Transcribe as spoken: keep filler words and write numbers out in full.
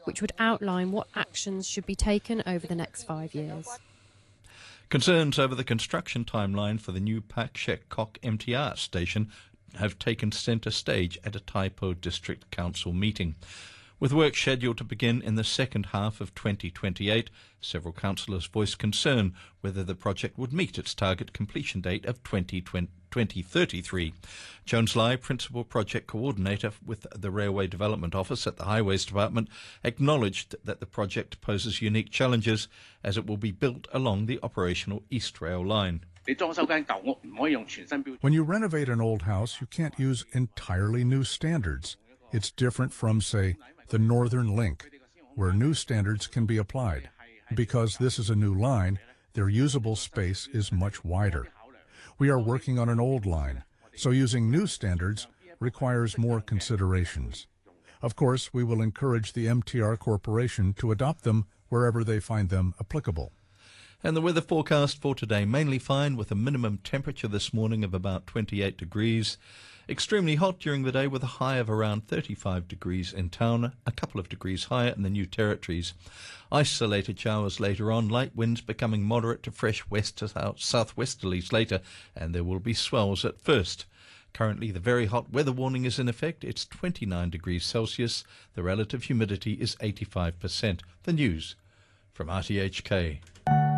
which would outline what actions should be taken over the next five years. Concerns over the construction timeline for the new Pak Shek Kok M T R station have taken centre stage at a Tai Po District Council meeting. With work scheduled to begin in the second half of twenty twenty-eight, several councillors voiced concern whether the project would meet its target completion date of twenty thirty-three. Jones Lai, Principal Project Coordinator with the Railway Development Office at the Highways Department, acknowledged that the project poses unique challenges as it will be built along the operational East Rail line. When you renovate an old house, you can't use entirely new standards. It's different from, say, the Northern Link, where new standards can be applied. Because this is a new line, their usable space is much wider. We are working on an old line, so using new standards requires more considerations. Of course, we will encourage the M T R Corporation to adopt them wherever they find them applicable. And the weather forecast for today, mainly fine with a minimum temperature this morning of about twenty-eight degrees. Extremely hot during the day with a high of around thirty-five degrees in town, a couple of degrees higher in the New Territories. Isolated showers later on, light winds becoming moderate to fresh west to south southwesterlies later, and there will be swells at first. Currently, the very hot weather warning is in effect. It's twenty-nine degrees Celsius. The relative humidity is eighty-five percent. The news from R T H K.